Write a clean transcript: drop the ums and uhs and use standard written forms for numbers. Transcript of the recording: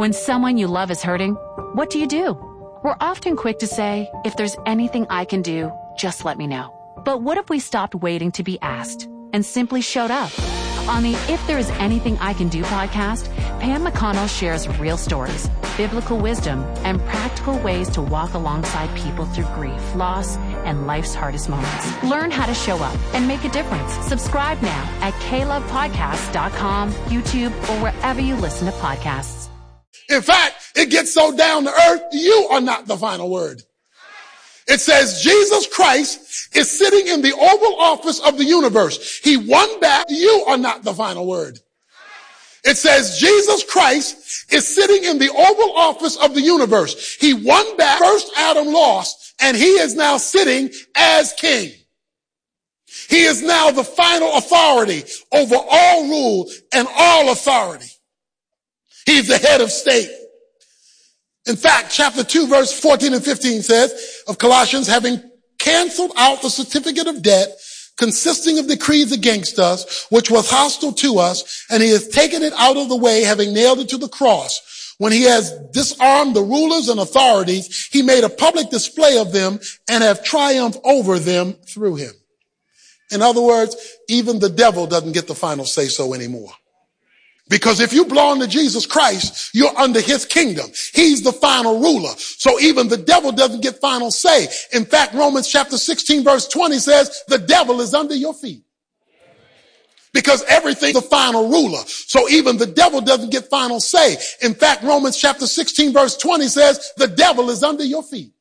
When someone you love is hurting, what do? We're often quick to say, if there's anything I can do, just let me know. But what if we stopped waiting to be asked and simply showed up? On the If There Is Anything I Can Do podcast, Pam McConnell shares real stories, biblical wisdom, and practical ways to walk alongside people through grief, loss, and life's hardest moments. Learn how to show up and make a difference. Subscribe now at KLovePodcasts.com, YouTube, or wherever you listen to podcasts. In fact, it gets so down to earth, you are not the final word. It says Jesus Christ is sitting in the Oval Office of the universe. He won back. You are not the final word. It says Jesus Christ is sitting in the Oval Office of the universe. He won back. First Adam lost, and he is now sitting as king. He is now the final authority over all rule and all authority. He's the head of state. In fact, chapter 2, verse 14 and 15 says of Colossians, having canceled out the certificate of debt consisting of decrees against us, which was hostile to us, and he has taken it out of the way, having nailed it to the cross. When he has disarmed the rulers and authorities, he made a public display of them and have triumphed over them through him. In other words, even the devil doesn't get the final say so anymore. Because if you belong to Jesus Christ, you're under his kingdom. He's the final ruler. So even the devil doesn't get final say. In fact, Romans chapter 16 verse 20 says the devil is under your feet. Because everything's the final ruler. So even the devil doesn't get final say. In fact, Romans chapter 16 verse 20 says the devil is under your feet.